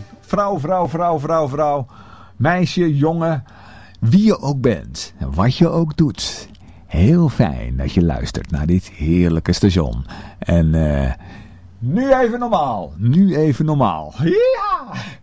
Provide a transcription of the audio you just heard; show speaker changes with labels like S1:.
S1: Vrouw. Meisje, jongen. Wie je ook bent. En wat je ook doet. Heel fijn dat je luistert naar dit heerlijke station. En nu even normaal. Ja!